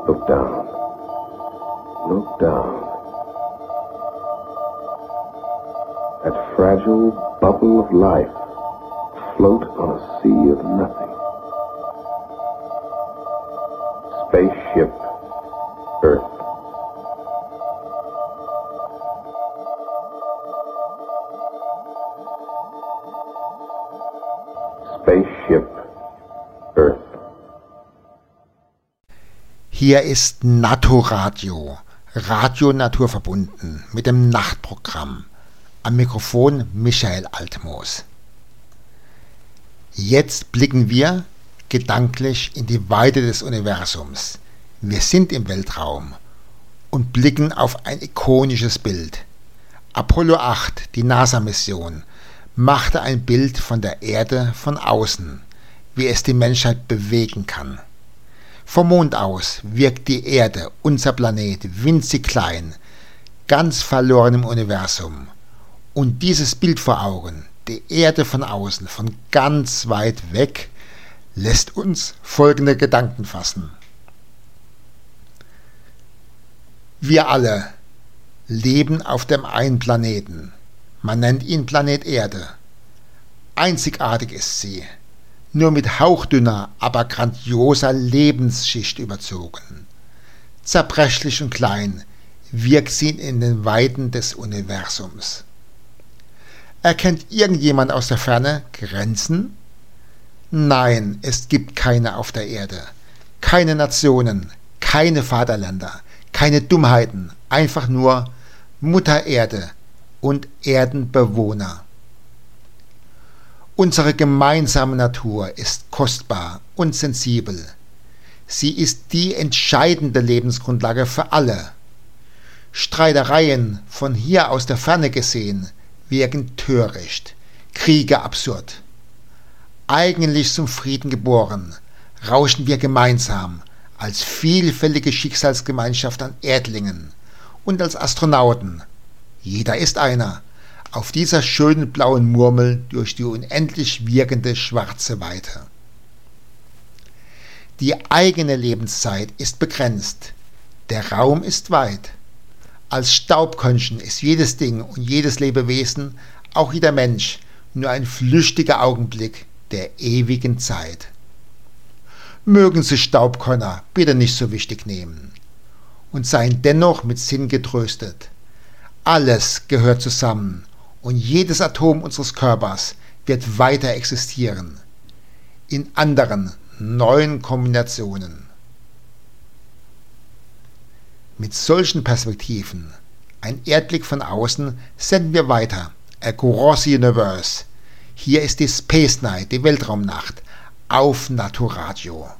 Look down. Look down. That fragile bubble of life float on a sea of nothing. Spaceship Earth. Spaceship Earth. Hier ist Naturradio, Radio naturverbunden mit dem Nachtprogramm. Am Mikrofon Michael Altmoos. Jetzt blicken wir gedanklich in die Weite des Universums. Wir sind im Weltraum und blicken auf ein ikonisches Bild. Apollo 8, die NASA-Mission, machte ein Bild von der Erde von außen, wie es die Menschheit bewegen kann. Vom Mond aus wirkt die Erde, unser Planet, winzig klein, ganz verloren im Universum. Und dieses Bild vor Augen, die Erde von außen, von ganz weit weg, lässt uns folgende Gedanken fassen. Wir alle leben auf dem einen Planeten. Man nennt ihn Planet Erde. Einzigartig ist sie, nur mit hauchdünner, aber grandioser Lebensschicht überzogen. Zerbrechlich und klein wirkt sie in den Weiten des Universums. Erkennt irgendjemand aus der Ferne Grenzen? Nein, es gibt keine auf der Erde. Keine Nationen, keine Vaterländer, keine Dummheiten, einfach nur Mutter Erde und Erdenbewohner. Unsere gemeinsame Natur ist kostbar und sensibel. Sie ist die entscheidende Lebensgrundlage für alle. Streitereien von hier aus der Ferne gesehen wirken töricht, Kriege absurd. Eigentlich zum Frieden geboren, rauschen wir gemeinsam als vielfältige Schicksalsgemeinschaft an Erdlingen und als Astronauten, jeder ist einer, auf dieser schönen blauen Murmel durch die unendlich wirkende schwarze Weite. Die eigene Lebenszeit ist begrenzt, der Raum ist weit. Als Staubkörnchen ist jedes Ding und jedes Lebewesen, auch jeder Mensch, nur ein flüchtiger Augenblick der ewigen Zeit. Mögen sich Staubkörner bitte nicht so wichtig nehmen und seien dennoch mit Sinn getröstet. Alles gehört zusammen und jedes Atom unseres Körpers wird weiter existieren, in anderen, neuen Kombinationen. Mit solchen Perspektiven, ein Erdblick von außen, senden wir weiter. Across the Universe. Hier ist die Space Night, die Weltraumnacht, auf Naturradio.